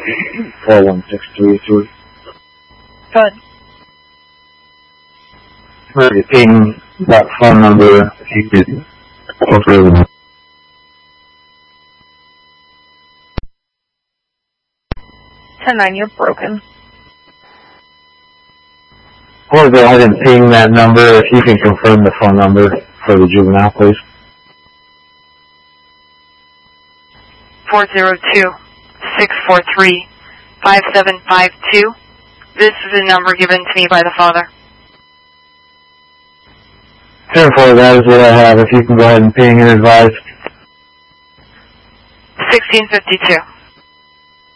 41633. Good. Repeating that phone number, if you could confirm. 10-9, you're broken. Or go ahead and ping that number, if you can confirm the phone number for the juvenile, please. 402-643-5752. This is a number given to me by the father. 10-4, that is what I have. If you can go ahead and ping and advise. 1652.